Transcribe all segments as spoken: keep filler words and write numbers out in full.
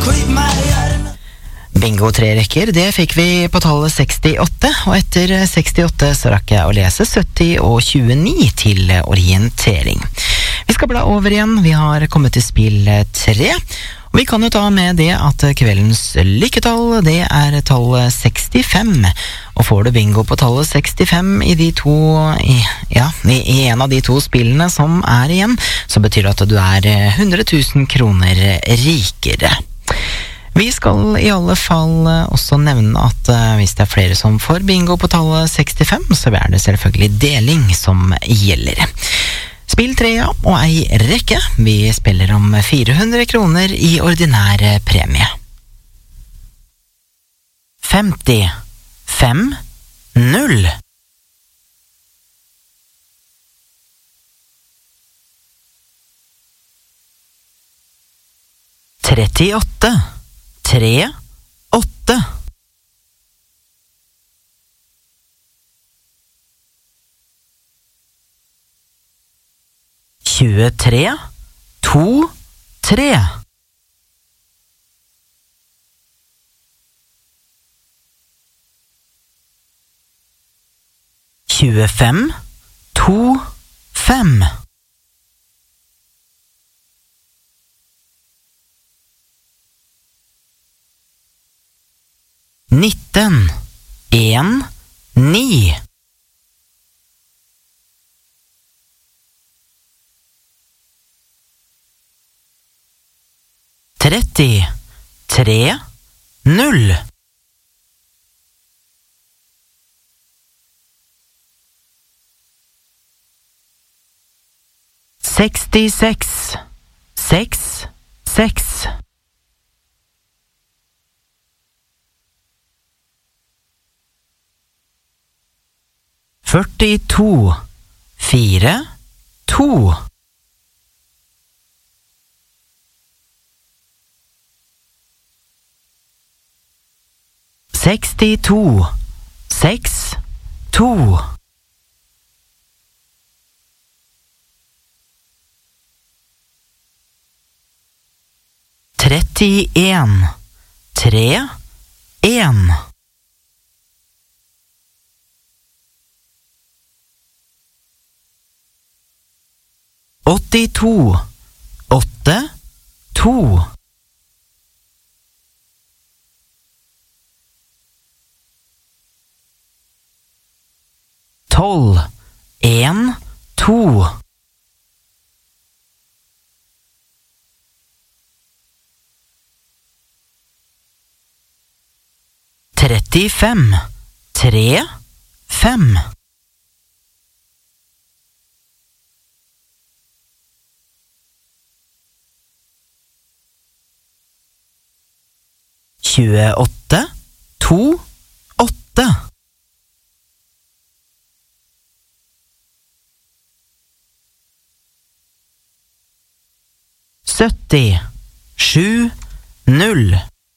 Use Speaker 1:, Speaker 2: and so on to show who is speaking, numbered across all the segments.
Speaker 1: Bingo tre rekker, det fikk vi på tallet sekstiåtte, og etter sekstiåtte så rakk jeg å lese sytti og tjueni til orientering. Vi skal bla over igjen, vi har kommet til spill tre, og vi kan jo ta med det at kveldens lykketall, det er tallet sekstifem, og får du bingo på tallet sekstifem i de to, i, ja, i, i en av de to spillene som er igjen, så betyr det at du er hundre tusen kroner rikere. Vi skal i alle fall også nevne at uh, hvis det er flere som får bingo på tallet sekstifem, så er det selvfølgelig deling som gjelder. Spill tre, ja, og ei rekke. Vi spiller om fire hundre kroner i ordinær premie. femti, fem, null. trettiåtte. Tre, åtte. Tjuetre, to, tre. Tjuefem, to, fem. Nitten, en, ni. Tretti, tre, null. Sekstiseks, seks, seks. Førtito, fire, to. Sekstito, seks, to. Trettien, tre, en. Åttito, åtte, to. Tolv, en, to. Trettifem, tre, fem. Tjueåtte, to, åtte. Sytti, sju, null.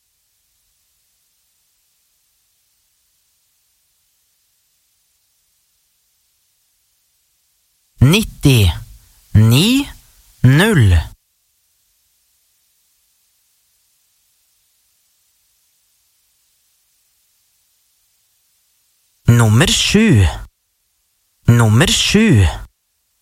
Speaker 1: Nitti, ni, null. Nummer sju. Nummer sju.